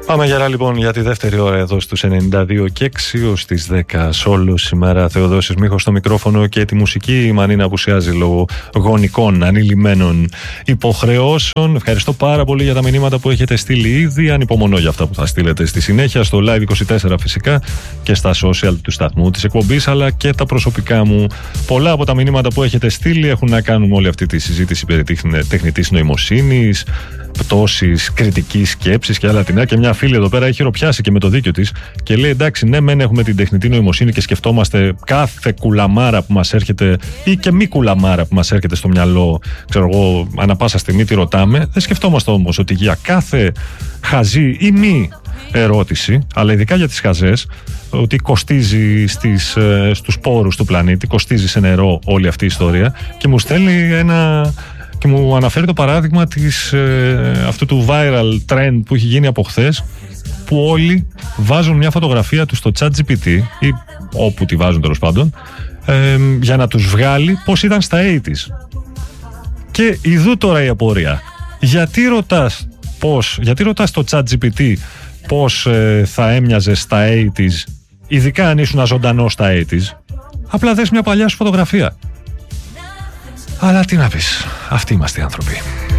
Πάμε γερά λοιπόν για τη δεύτερη ώρα εδώ στους 92 και 6 ως τις 10 σόλο σήμερα. Θεοδόσης Μίχος στο μικρόφωνο και τη μουσική. Η Μανίνα απουσιάζει λόγω γονικών ανηλυμένων υποχρεώσεων. Ευχαριστώ πάρα πολύ για τα μηνύματα που έχετε στείλει ήδη. Ανυπομονώ για αυτά που θα στείλετε στη συνέχεια στο Live24 φυσικά και στα social του σταθμού της εκπομπής, αλλά και τα προσωπικά μου. Πολλά από τα μηνύματα που έχετε στείλει έχουν να κάνουν με όλη αυτή τη συζήτηση περί τεχνητής νοημοσύνης, πτώσης, κριτικής σκέψης και άλλα τεινά. Και μια φίλη εδώ πέρα έχει χειροπιάσει και με το δίκιο της και λέει: εντάξει, ναι, μεν έχουμε την τεχνητή νοημοσύνη και σκεφτόμαστε κάθε κουλαμάρα που μας έρχεται ή και μη κουλαμάρα που μας έρχεται στο μυαλό, ξέρω εγώ, ανά πάσα στιγμή τη ρωτάμε. Δεν σκεφτόμαστε όμως ότι για κάθε χαζή ή μη ερώτηση, αλλά ειδικά για τις χαζές, ότι κοστίζει στους πόρους του πλανήτη, κοστίζει σε νερό όλη αυτή η ιστορία. Και μου στέλνει και μου αναφέρει το παράδειγμα αυτού του viral trend που έχει γίνει από χθες, που όλοι βάζουν μια φωτογραφία του στο ChatGPT ή όπου τη βάζουν τέλος πάντων, για να τους βγάλει πώς ήταν στα 80's. Και ειδού τώρα η απορία. Γιατί ρωτάς το ChatGPT πώς θα έμοιαζε στα 80's, ειδικά αν ήσουν ζωντανό στα 80's? Απλά δες μια παλιά σου φωτογραφία. Αλλά τι να πεις, αυτοί είμαστε οι άνθρωποι.